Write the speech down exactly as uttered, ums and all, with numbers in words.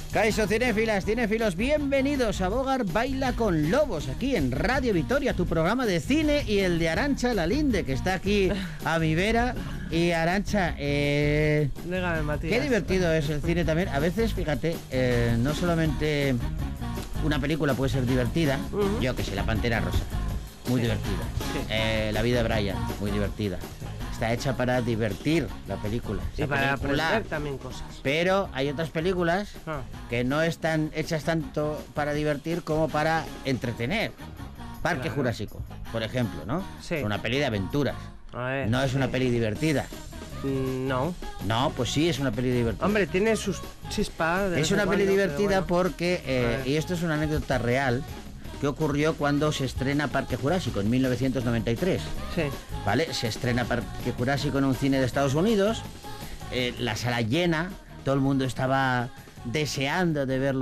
Caixo cinéfilas, cinéfilos, bienvenidos a Bogar Baila con Lobos, aquí en Radio Vitoria, tu programa de cine y el de Arantxa Lalinde, que está aquí a mi vera. Y Arantxa, eh, Dígame, Matías. qué divertido es el cine también. A veces, fíjate, eh, no solamente una película puede ser divertida, uh-huh. yo que sé, La Pantera Rosa, muy sí. divertida. Sí. Eh, La vida de Brian, muy divertida. Está hecha para divertir la película. Y para aprender también cosas. Pero hay otras películas ah. que no están hechas tanto para divertir como para entretener. Parque claro. Jurásico, por ejemplo, ¿no? Sí. Es una peli de aventuras. A ver, no es sí. una peli divertida. No. No, pues sí, es una peli divertida. Hombre, tiene sus chispas. Es una peli divertida bueno. porque, eh, y esto es una anécdota real, que ocurrió cuando se estrena Parque Jurásico en mil novecientos noventa y tres. Sí. ¿Vale? Se estrena Parque Jurásico en un cine de Estados Unidos, eh, la sala llena, todo el mundo estaba deseando de verlo.